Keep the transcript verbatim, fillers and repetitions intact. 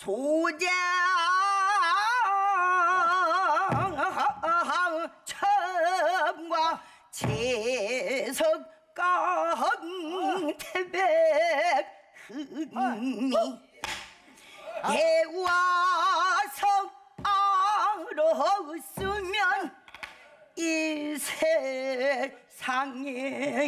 보장 첨과 재석강 태백 흠이 대화성아로 쓰면 이 세상에